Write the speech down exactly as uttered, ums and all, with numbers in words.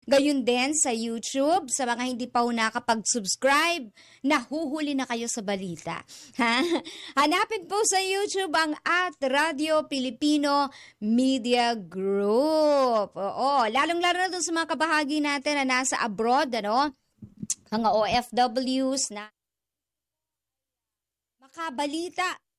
Gayun din sa YouTube, sa mga hindi pa ho nakapag-subscribe, nahuhuli na kayo sa balita. Ha? Hanapin po sa YouTube ang at Radio Pilipino Media Group. Oo, lalong-lalo na dun sa mga kabahagi natin na nasa abroad, ano? Mga O F Ws na makabalita